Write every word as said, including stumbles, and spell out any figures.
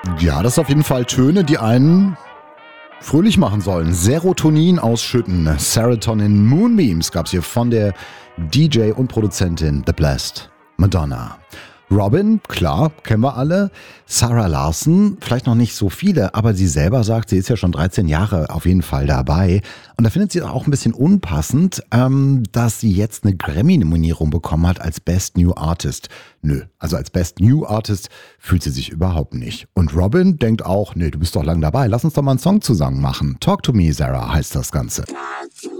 Ja, das sind auf jeden Fall Töne, die einen fröhlich machen sollen. Serotonin ausschütten. Serotonin Moonbeams gab es hier von der D J und Produzentin The Blessed Madonna. Robyn, klar, kennen wir alle. Sarah Larson, vielleicht noch nicht so viele, aber sie selber sagt, sie ist ja schon dreizehn Jahre auf jeden Fall dabei. Und da findet sie auch ein bisschen unpassend, ähm, dass sie jetzt eine Grammy-Nominierung bekommen hat als Best New Artist. Nö, also als Best New Artist fühlt sie sich überhaupt nicht. Und Robyn denkt auch, nee, du bist doch lang dabei, lass uns doch mal einen Song zusammen machen. Talk to me, Sarah heißt das Ganze. Talk to